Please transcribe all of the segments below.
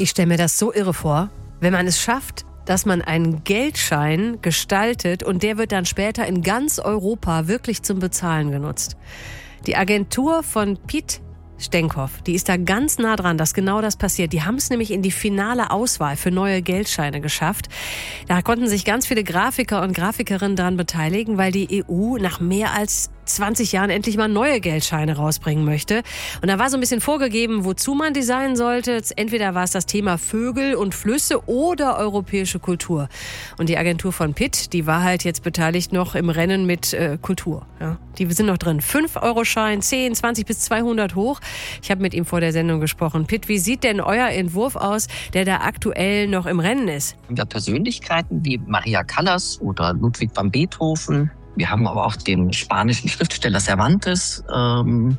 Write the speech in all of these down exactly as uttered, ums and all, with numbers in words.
Ich stelle mir das so irre vor, wenn man es schafft, dass man einen Geldschein gestaltet und der wird dann später in ganz Europa wirklich zum Bezahlen genutzt. Die Agentur von Piet Stenkov, die ist da ganz nah dran, dass genau das passiert. Die haben es nämlich in die finale Auswahl für neue Geldscheine geschafft. Da konnten sich ganz viele Grafiker und Grafikerinnen daran beteiligen, weil die E U nach mehr als zwanzig Jahren endlich mal neue Geldscheine rausbringen möchte. Und da war so ein bisschen vorgegeben, wozu man designen sollte. Entweder war es das Thema Vögel und Flüsse oder europäische Kultur. Und die Agentur von Pitt, die war halt jetzt beteiligt noch im Rennen mit äh, Kultur. Ja, die sind noch drin. fünf Euro Schein, zehn, zwanzig bis zweihundert hoch. Ich habe mit ihm vor der Sendung gesprochen. Pitt, wie sieht denn euer Entwurf aus, der da aktuell noch im Rennen ist? Wir haben Persönlichkeiten wie Maria Callas oder Ludwig van Beethoven. Wir haben aber auch den spanischen Schriftsteller Cervantes ähm,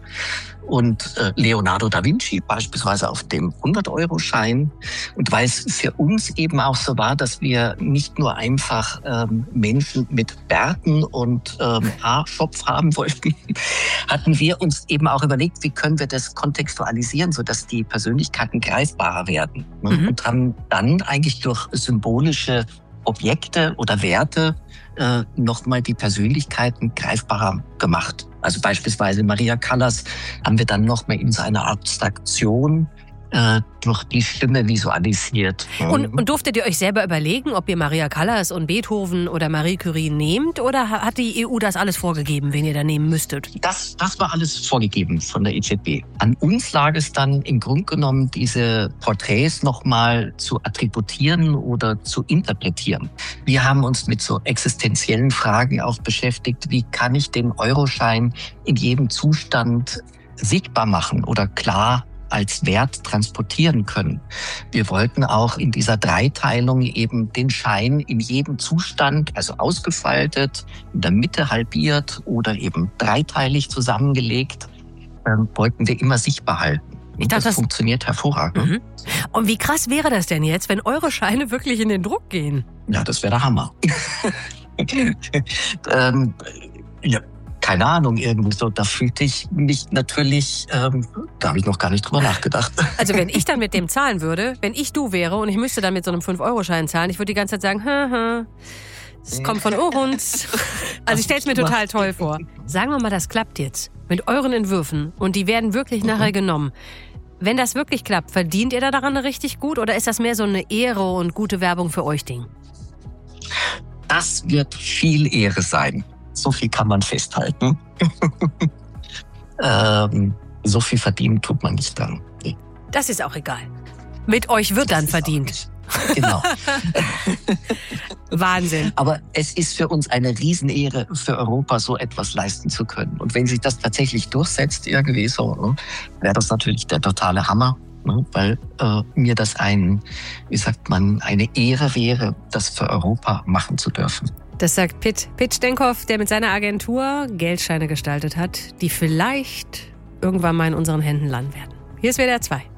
und äh, Leonardo da Vinci beispielsweise auf dem hundert-Euro-Schein. Und weil es für uns eben auch so war, dass wir nicht nur einfach ähm, Menschen mit Bärten und ähm, Haarschopf haben wollten, hatten wir uns eben auch überlegt, wie können wir das kontextualisieren, sodass die Persönlichkeiten greifbarer werden. Ne? Mhm. Und haben dann eigentlich durch symbolische Objekte oder Werte äh, nochmal die Persönlichkeiten greifbarer gemacht. Also beispielsweise Maria Callas haben wir dann nochmal in seiner Abstraktion äh, durch die Stimme visualisiert. Und, und durftet ihr euch selber überlegen, ob ihr Maria Callas und Beethoven oder Marie Curie nehmt? Oder hat die E U das alles vorgegeben, wen ihr da nehmen müsstet? Das, das war alles vorgegeben von der E Z B. An uns lag es dann im Grunde genommen, diese Porträts nochmal zu attributieren oder zu interpretieren. Wir haben uns mit so existenziellen Fragen auch beschäftigt. Wie kann ich den Euroschein in jedem Zustand sichtbar machen oder klar als Wert transportieren können. Wir wollten auch in dieser Dreiteilung eben den Schein in jedem Zustand, also ausgefaltet, in der Mitte halbiert oder eben dreiteilig zusammengelegt, äh, wollten wir immer sichtbar halten. Ich dachte, das, das funktioniert hervorragend. Mhm. Und wie krass wäre das denn jetzt, wenn eure Scheine wirklich in den Druck gehen? Ja, das wäre der Hammer. ähm, ja. Keine Ahnung, irgendwie so, da fühlte ich mich natürlich, ähm, da habe ich noch gar nicht drüber nachgedacht. Also wenn ich dann mit dem zahlen würde, wenn ich du wäre und ich müsste dann mit so einem fünf-Euro-Schein zahlen, ich würde die ganze Zeit sagen, haha, das kommt von uns. Also ich stelle es mir total toll vor. Sagen wir mal, das klappt jetzt mit euren Entwürfen und die werden wirklich nachher mhm. genommen. Wenn das wirklich klappt, verdient ihr da daran richtig gut oder ist das mehr so eine Ehre und gute Werbung für euch Ding? Das wird viel Ehre sein. So viel kann man festhalten. ähm, so viel verdienen tut man nicht dann. Nee. Das ist auch egal. Mit euch wird das dann verdient. Genau. Wahnsinn. Aber es ist für uns eine Riesenehre, für Europa so etwas leisten zu können. Und wenn sich das tatsächlich durchsetzt, irgendwie so, ne, wäre das natürlich der totale Hammer. Ne, weil äh, mir das ein, wie sagt man, eine Ehre wäre, das für Europa machen zu dürfen. Das sagt Pitt. Pitt Stenkov, der mit seiner Agentur Geldscheine gestaltet hat, die vielleicht irgendwann mal in unseren Händen landen werden. Hier ist W D R zwei.